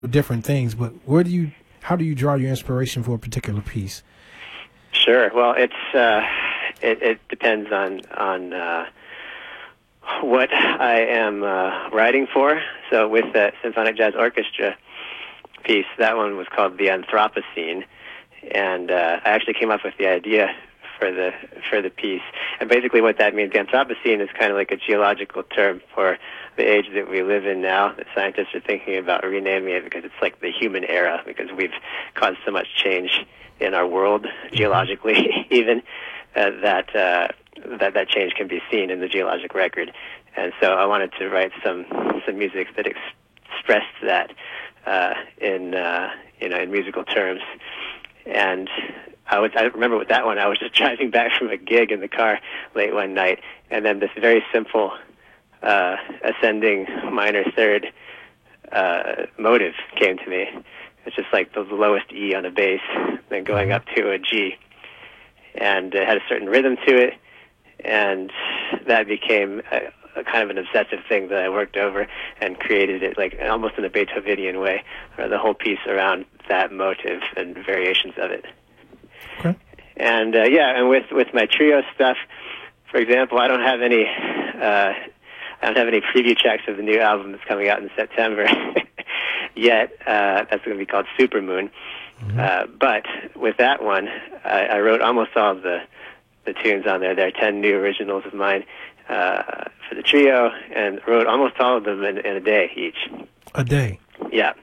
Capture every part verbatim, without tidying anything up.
different things, but where do you, how do you draw your inspiration for a particular piece? Sure. Well, it's uh, it, it depends on on uh, what I am uh, writing for. So with the Symphonic Jazz Orchestra piece, that one was called the Anthropocene, and uh, I actually came up with the idea for the for the piece. And basically, what that means, the Anthropocene, is kind of like a geological term for the age that we live in now. The scientists are thinking about renaming it because it's like the human era, because we've caused so much change in our world geologically, even uh, that uh, that that change can be seen in the geologic record. And so I wanted to write some some music that ex- expressed that uh, in uh, you know in musical terms. And I was I remember with that one, I was just driving back from a gig in the car late one night, and then this very simple uh, ascending minor third uh, motive came to me. It's just like the lowest E on a bass, then going up to a G, and it had a certain rhythm to it, and that became a, a kind of an obsessive thing that I worked over and created it like almost in a Beethovenian way, or the whole piece around that motive and variations of it. Okay. And uh, yeah, and with with my trio stuff, for example, I don't have any uh, I don't have any preview tracks of the new album that's coming out in September yet. Uh, that's going to be called Supermoon. Mm-hmm. Uh, but with that one, I, I wrote almost all of the the tunes on there. There are ten new originals of mine uh, for the trio, and wrote almost all of them in, in a day each. A day. Yeah.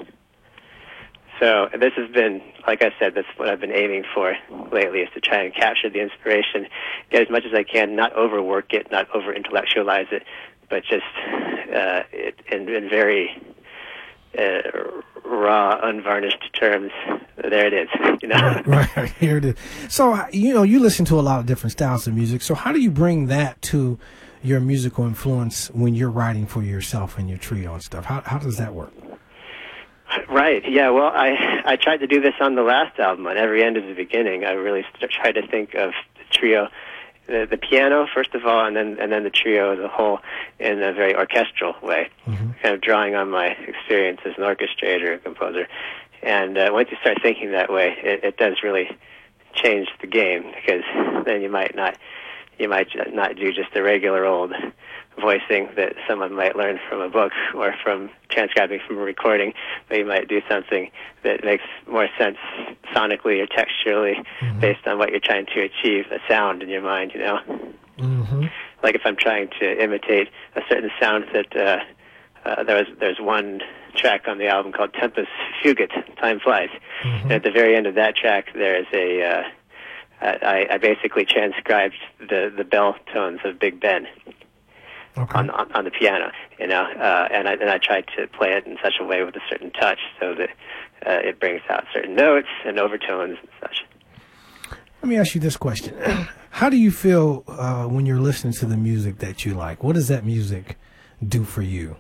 So this has been, like I said, that's what I've been aiming for lately, is to try and capture the inspiration, get as much as I can, not overwork it, not over-intellectualize it, but just uh, it, in, in very uh, raw, unvarnished terms. There it is. You know? Right, right, here it is. So, you know, you listen to a lot of different styles of music. So how do you bring that to your musical influence when you're writing for yourself and your trio and stuff? How how does that work? Right. Yeah. Well, I I tried to do this on the last album. On every end of the beginning, I really st- tried to think of the trio, the, the piano first of all, and then and then the trio as a whole in a very orchestral way, mm-hmm. kind of drawing on my experience as an orchestrator and composer. And uh, once you start thinking that way, it, it does really change the game, because then you might not you might not do just the regular old voicing that someone might learn from a book or from transcribing from a recording, but you might do something that makes more sense sonically or texturally, mm-hmm. based on what you're trying to achieve, a sound in your mind, you know? Mm-hmm. Like if I'm trying to imitate a certain sound that, uh, uh, there was, there's one track on the album called Tempus Fugit, Time Flies. Mm-hmm. And at the very end of that track, there's a, uh, I, I basically transcribed the, the bell tones of Big Ben. Okay. On, on on the piano, you know, uh, and I and I tried to play it in such a way with a certain touch, so that uh, it brings out certain notes and overtones and such. Let me ask you this question: how do you feel uh, when you're listening to the music that you like? What does that music do for you?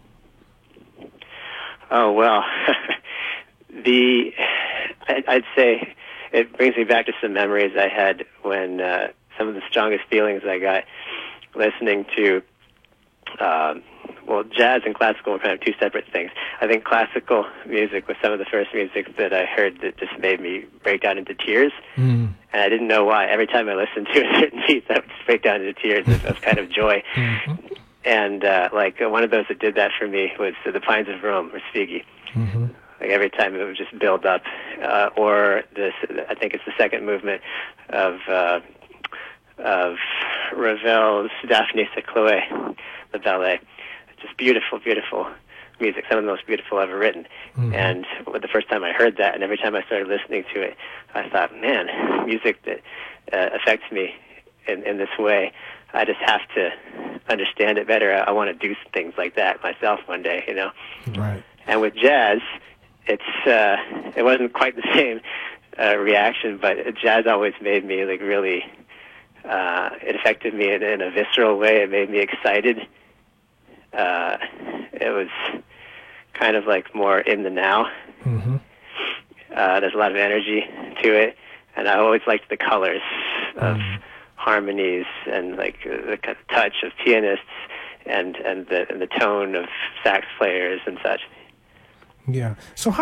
Oh well, the I, I'd say it brings me back to some memories I had when uh, some of the strongest feelings I got listening to. Um, well, jazz and classical were kind of two separate things. I think classical music was some of the first music that I heard that just made me break down into tears. Mm. And I didn't know why. Every time I listened to a certain piece, I would just break down into tears of, of kind of joy. Mm-hmm. And uh, like uh, one of those that did that for me was uh, The Pines of Rome, or Svigi. Mm-hmm. Like every time it would just build up. Uh, or this, I think it's the second movement of uh, of Ravel's Daphne et Chloé, the ballet. It's just beautiful, beautiful music, some of the most beautiful ever written. Mm-hmm. And the first time I heard that, and every time I started listening to it, I thought, man, music that uh, affects me in, in this way, I just have to understand it better. I, I want to do things like that myself one day, you know? Right. And with jazz, it's uh, it wasn't quite the same uh, reaction, but jazz always made me like really... Uh, it affected me in, in a visceral way. It made me excited. Uh, it was kind of like more in the now. Mm-hmm. Uh, there's a lot of energy to it, and I always liked the colors of mm-hmm. harmonies and like the kind of touch of pianists and and the and the tone of sax players and such. Yeah. So how